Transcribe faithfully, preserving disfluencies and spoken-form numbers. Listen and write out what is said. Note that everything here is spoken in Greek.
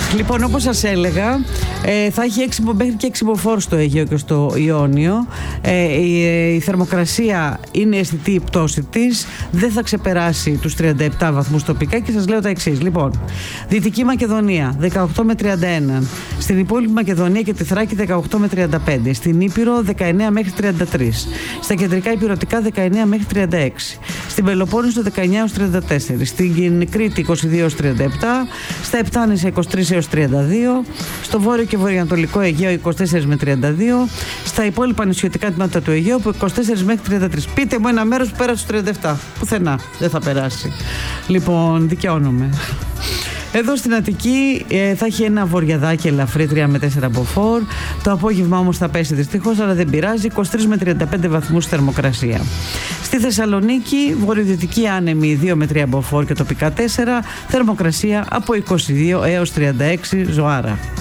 Λοιπόν, όπως σας έλεγα, ε, θα έχει έξι, μέχρι και έξι μποφόρ στο Αιγαίο και στο Ιόνιο. Ε, η, η θερμοκρασία είναι αισθητή η πτώση της. Δεν θα ξεπεράσει τους τριάντα επτά βαθμούς τοπικά και σας λέω τα εξής. Λοιπόν, Δυτική Μακεδονία δεκαοκτώ με τριάντα ένα. Στην υπόλοιπη Μακεδονία και τη Θράκη δεκαοκτώ με τριάντα πέντε. Στην Ήπειρο δεκαεννέα μέχρι τριάντα τρία. Στα κεντρικά υπηρετικά δεκαεννέα μέχρι τριάντα έξι. Στην Πελοπόννησο δεκαεννέα έως τριάντα τέσσερα. Στην Κρήτη είκοσι δύο έως τριάντα επτά. Στα Επτάνησα είκοσι τρία έως τριάντα δύο. Στο βόρειο και βορειοανατολικό Αιγαίο είκοσι τέσσερα με τριάντα δύο. Στα υπόλοιπα νησιωτικά τμήματα του Αιγαίου από είκοσι τέσσερα μέχρι τριάντα τρία. Πείτε μου ένα μέρος που πέρασε τους τριάντα επτά. Πουθενά δεν θα περάσει. Λοιπόν, δικαιώνομαι. Εδώ στην Αττική ε, θα έχει ένα βοριαδάκι ελαφρύ τρία με τέσσερα μποφόρ. Το απόγευμα όμως θα πέσει δυστυχώς, αλλά δεν πειράζει. είκοσι τρία με τριάντα πέντε βαθμούς θερμοκρασία. Στη Θεσσαλονίκη, βορειοδυτική άνεμη δύο με τρία μποφόρ και τοπικά τέσσερα. Θερμοκρασία από είκοσι δύο έως τριάντα έξι ζωάρα.